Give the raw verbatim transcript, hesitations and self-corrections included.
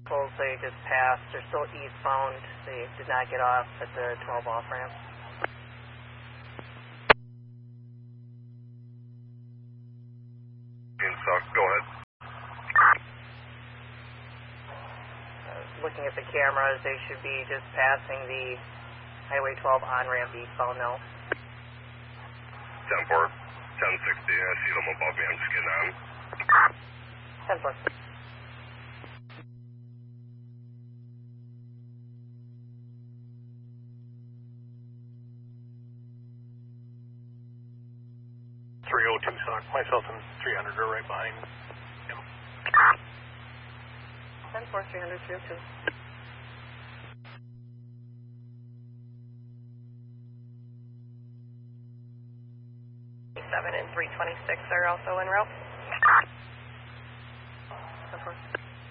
Vehicles they just passed, they're still eastbound. They did not get off at the twelve off ramp. Stock, go ahead. Uh, looking at the cameras, they should be just passing the Highway twelve on ramp eastbound now. ten four, ten sixty, I see them above me, I'm just getting on. ten four. three oh two stock, myself and three hundred are right behind him. ten four, three hundred, three oh two. seven and three twenty-six are also en route. ten four.